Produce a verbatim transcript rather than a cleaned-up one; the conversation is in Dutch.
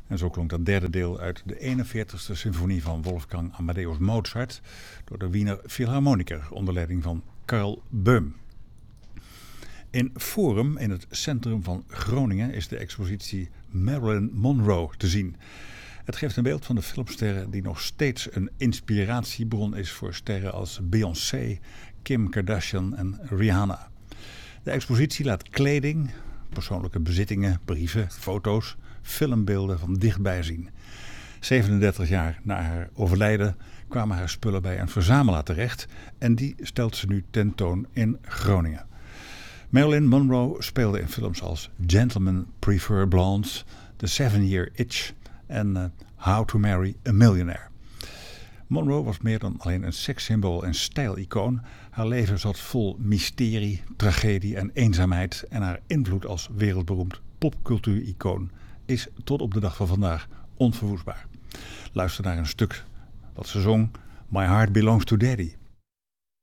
En zo klonk dat derde deel uit de eenenveertigste symfonie van Wolfgang Amadeus Mozart door de Wiener Philharmoniker onder leiding van Karl Böhm. In Forum, in het centrum van Groningen, is de expositie Marilyn Monroe te zien. Het geeft een beeld van de filmsterre die nog steeds een inspiratiebron is voor sterren als Beyoncé, Kim Kardashian en Rihanna. De expositie laat kleding, persoonlijke bezittingen, brieven, foto's, filmbeelden van dichtbij zien. zevenendertig jaar na haar overlijden kwamen haar spullen bij een verzamelaar terecht en die stelt ze nu tentoon in Groningen. Marilyn Monroe speelde in films als Gentlemen Prefer Blondes, The Seven Year Itch en uh, How to Marry a Millionaire. Monroe was meer dan alleen een sekssymbool en stijlicoon. Haar leven zat vol mysterie, tragedie en eenzaamheid en haar invloed als wereldberoemd popcultuuricoon is tot op de dag van vandaag onverwoestbaar. Luister naar een stuk dat ze zong, My Heart Belongs to Daddy.